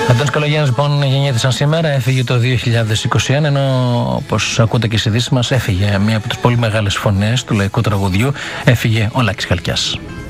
Αντώνης Καλογιάννης λοιπόν γεννιέται σήμερα, έφυγε το 2021, ενώ όπως ακούτε και στις ειδήσεις μας έφυγε μία από τις πολύ μεγάλες φωνές του λαϊκού τραγουδιού, έφυγε ο Λάκης Χαλκιάς.